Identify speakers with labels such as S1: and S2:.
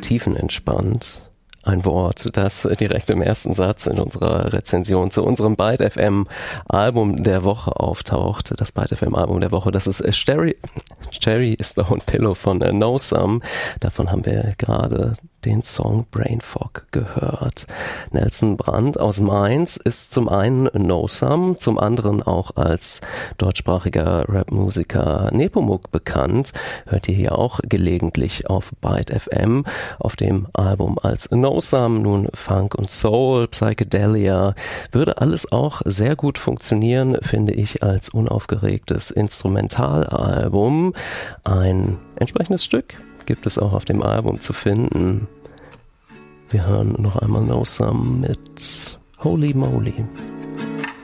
S1: tiefenentspannt. Ein Wort, das direkt im ersten Satz in unserer Rezension zu unserem Byte FM Album der Woche auftaucht. Das Byte FM Album der Woche, das ist Cherry Stone Pillow von No Some. Davon haben wir gerade den Song Brain Fog gehört. Nelson Brandt aus Mainz ist zum einen No Some, zum anderen auch als deutschsprachiger Rapmusiker Nepomuk bekannt. Hört ihr hier auch gelegentlich auf Byte FM, auf dem Album als No Some, nun Funk und Soul, Psychedelia. Würde alles auch sehr gut funktionieren, finde ich, als unaufgeregtes Instrumentalalbum. Ein entsprechendes Stück gibt es auch auf dem Album zu finden. Wir hören noch einmal No Some mit Holy Moly.